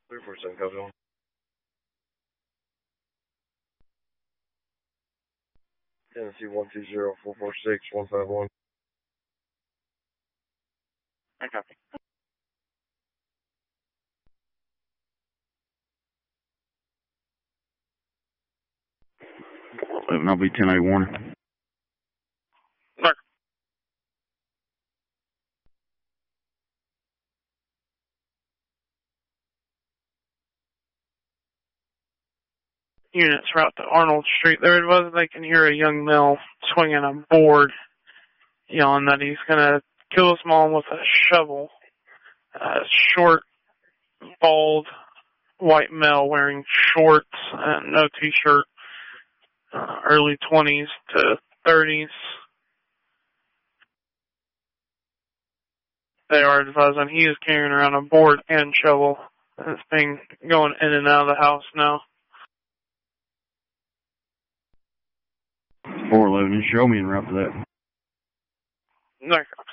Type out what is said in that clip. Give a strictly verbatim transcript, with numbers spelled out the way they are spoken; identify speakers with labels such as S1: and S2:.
S1: three four seven, copy on. Tennessee one two zero four four six one five one.
S2: I copy.
S3: eleven, I'll be ten eight one.
S2: Mark. Units route to Arnold Street. There it was. They can hear a young male swinging a board, yelling that he's going to kill his mom with a shovel. Uh, short, bald, white male wearing shorts and no t-shirt. Uh, early twenties to thirties. They are advising he is carrying around a board and shovel. This thing going in and out of the house now.
S3: four eleven, show me en route to that.
S2: No.